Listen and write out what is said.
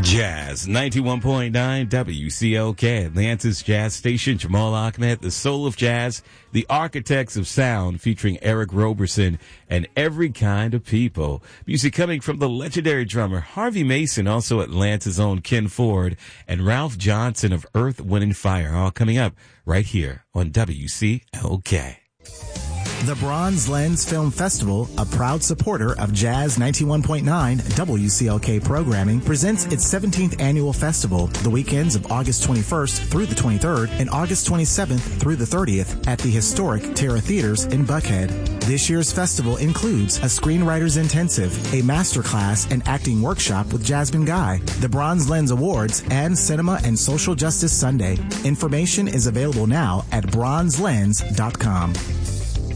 Jazz 91.9 WCLK, Atlanta's jazz station. Jamal Ahmed, the soul of jazz, the architects of sound, featuring Eric Roberson and every kind of people. Music coming from the legendary drummer Harvey Mason, also Atlanta's own Ken Ford, and Ralph Johnson of Earth, Wind & Fire, all coming up right here on WCLK. The Bronze Lens Film Festival, a proud supporter of Jazz 91.9 WCLK programming, presents its 17th annual festival the weekends of August 21st through the 23rd and August 27th through the 30th at the historic Terra Theaters in Buckhead. This year's festival includes a screenwriter's intensive, a masterclass and acting workshop with Jasmine Guy, the Bronze Lens Awards, and Cinema and Social Justice Sunday. Information is available now at bronzelens.com.